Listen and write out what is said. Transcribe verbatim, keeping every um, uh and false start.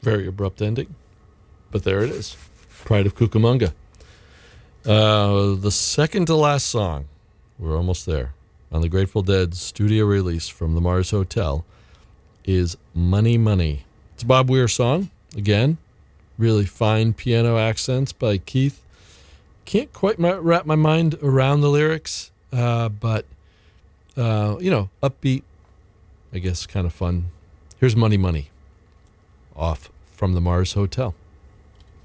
Very abrupt ending. But there it is. Pride of Cucamonga. Uh, the second to last song, we're almost there, on the Grateful Dead's studio release from the Mars Hotel is Money Money. It's a Bob Weir song. Again, really fine piano accents by Keith. Can't quite my, wrap my mind around the lyrics, uh, but, uh, you know, upbeat, I guess, kind of fun. Here's Money Money off from the Mars Hotel.